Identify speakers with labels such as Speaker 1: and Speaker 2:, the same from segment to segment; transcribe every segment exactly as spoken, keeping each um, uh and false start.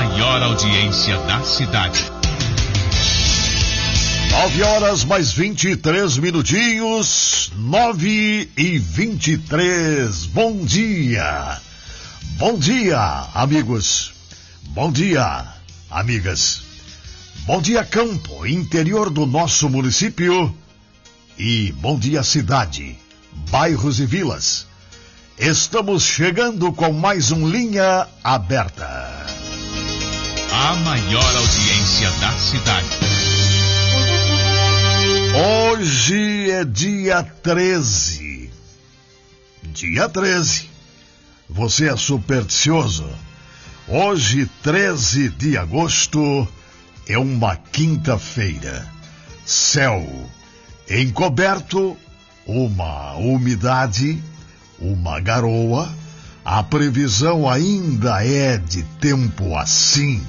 Speaker 1: maior audiência da cidade.
Speaker 2: Nove horas mais vinte e três minutinhos, nove e vinte e três. Bom dia, bom dia, amigos, bom dia, amigas, bom dia, campo, interior do nosso município, e bom dia, cidade, bairros e vilas. Estamos chegando com mais um Linha Aberta.
Speaker 1: A maior audiência da cidade.
Speaker 2: Hoje é dia treze. Dia treze. Você é supersticioso? Hoje, treze de agosto, é uma quinta-feira. Céu encoberto, uma umidade, uma garoa. A previsão ainda é de tempo assim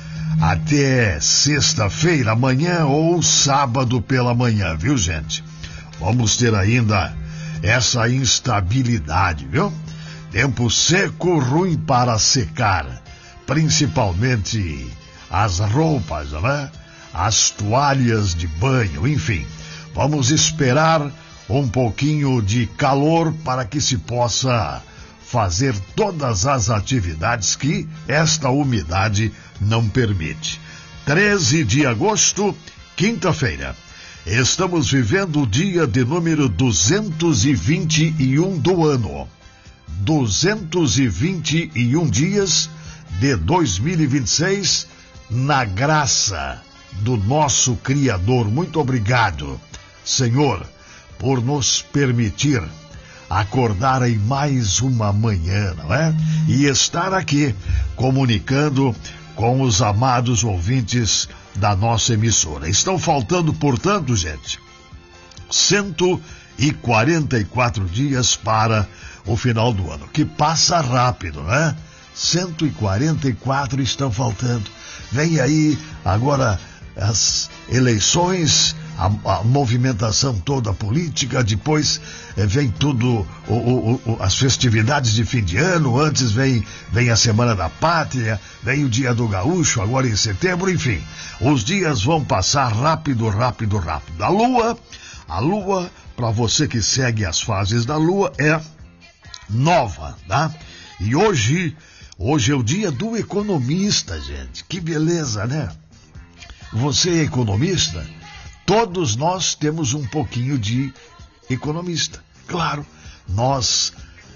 Speaker 2: até sexta-feira, amanhã ou sábado pela manhã, viu, gente? Vamos ter ainda essa instabilidade, viu? Tempo seco, ruim para secar, principalmente as roupas, né? As toalhas de banho, enfim. Vamos esperar um pouquinho de calor para que se possa fazer todas as atividades que esta umidade não permite. treze de agosto, quinta-feira. Estamos vivendo o dia de número duzentos e vinte e um do ano. duzentos e vinte e um dias de dois mil e vinte e seis, na graça do nosso Criador. Muito obrigado, Senhor, por nos permitir acordar em mais uma manhã, não é? E estar aqui comunicando com os amados ouvintes da nossa emissora. Estão faltando, portanto, gente, cento e quarenta e quatro dias para o final do ano, que passa rápido, né? cento e quarenta e quatro estão faltando. Vem aí agora as eleições, a, a movimentação toda política, depois eh, vem tudo, o, o, o, as festividades de fim de ano, antes vem, vem a Semana da Pátria, vem o Dia do Gaúcho, agora em setembro, enfim. Os dias vão passar rápido, rápido, rápido. A Lua, a Lua, para você que segue as fases da Lua, é nova, tá? E hoje, hoje é o dia do economista, gente. Que beleza, né? Você é economista? Todos nós temos um pouquinho de economista. Claro, nós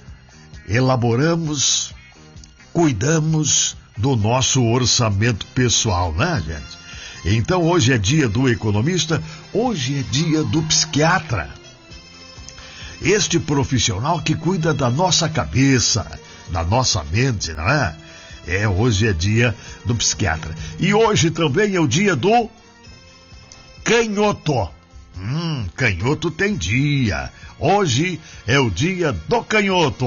Speaker 2: elaboramos, cuidamos do nosso orçamento pessoal, né, gente? Então hoje é dia do economista, hoje é dia do psiquiatra. Este profissional que cuida da nossa cabeça, da nossa mente, não é? É, hoje é dia do psiquiatra. E hoje também é o dia do canhoto. Hum, canhoto tem dia. Hoje é o dia do canhoto.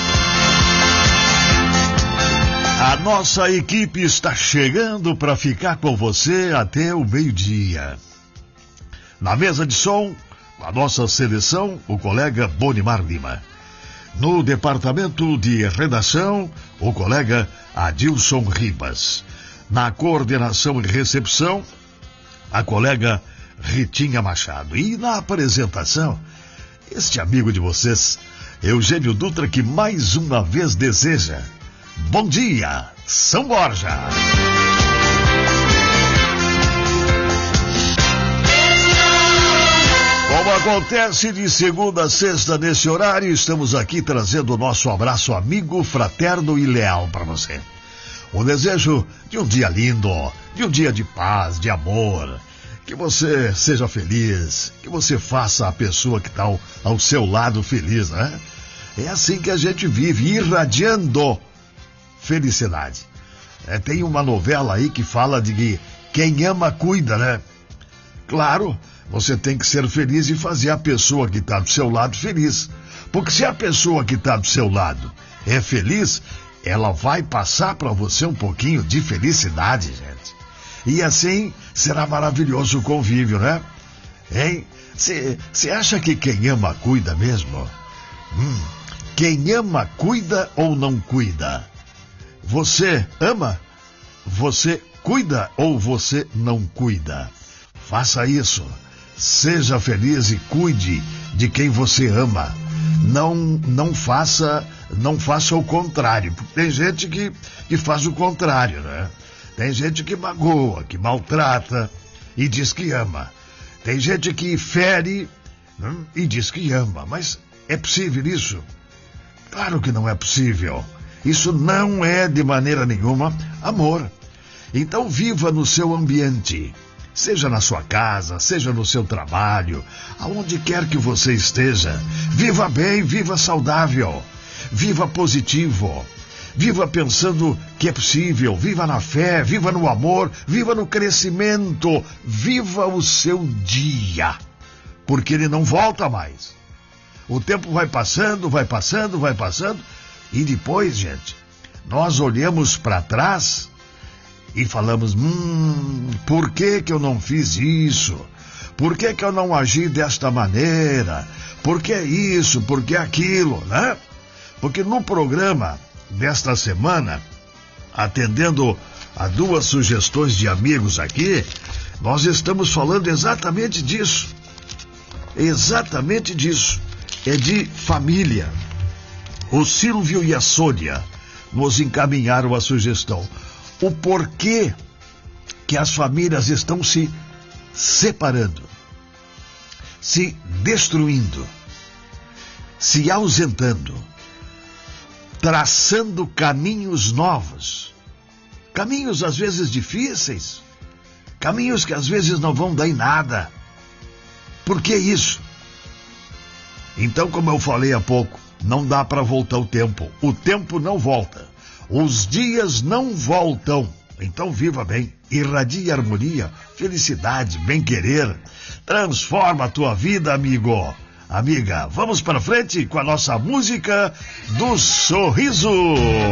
Speaker 2: A nossa equipe está chegando para ficar com você até o meio-dia. Na mesa de som, a nossa seleção, o colega Bonimar Lima. No departamento de redação, o colega Adilson Ribas. Na coordenação e recepção, a colega Ritinha Machado. E na apresentação, este amigo de vocês, Eugênio Dutra, que mais uma vez deseja bom dia, São Borja. Como acontece de segunda a sexta nesse horário, estamos aqui trazendo o nosso abraço amigo, fraterno e leal para você. Um desejo de um dia lindo, de um dia de paz, de amor. Que você seja feliz, que você faça a pessoa que está ao, ao seu lado feliz, né? É assim que a gente vive, irradiando felicidade. É, tem uma novela aí que fala de que quem ama cuida, né? Claro, você tem que ser feliz e fazer a pessoa que está do seu lado feliz. Porque se a pessoa que está do seu lado é feliz, ela vai passar para você um pouquinho de felicidade, gente. E assim será maravilhoso o convívio, né? Hein? Você acha que quem ama cuida mesmo? Hum, quem ama cuida ou não cuida? Você ama? você cuida ou você não cuida? Faça isso. Seja feliz e cuide de quem você ama. Não, não faça, não faça o contrário. Porque tem gente que, que faz o contrário, né? Tem gente que magoa, que maltrata e diz que ama. Tem gente que fere, né, e diz que ama. Mas é possível isso? Claro que não é possível. Isso não é de maneira nenhuma amor. Então viva no seu ambiente. Seja na sua casa, seja no seu trabalho, aonde quer que você esteja. Viva bem, viva saudável, viva positivo, viva pensando que é possível, viva na fé, viva no amor, viva no crescimento, viva o seu dia, porque ele não volta mais. O tempo vai passando, vai passando, vai passando, e depois, gente, nós olhamos para trás e falamos, hum, por que que eu não fiz isso? Por que que eu não agi desta maneira? Por que isso? Por que aquilo, né? Porque no programa desta semana, atendendo a duas sugestões de amigos aqui, nós estamos falando exatamente disso. Exatamente disso. É de família. O Silvio e a Sônia nos encaminharam a sugestão. O porquê que as famílias estão se separando, se destruindo, se ausentando, traçando caminhos novos, caminhos às vezes difíceis, caminhos que às vezes não vão dar em nada. Por que isso? Então, como eu falei há pouco, não dá para voltar o tempo. O tempo não volta. Os dias não voltam. Então viva bem, irradie harmonia, felicidade, bem-querer. Transforma a tua vida, amigo. Amiga, vamos para frente com a nossa música do sorriso.